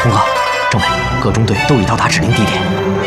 东哥，政委，各中队都已到达指定地点。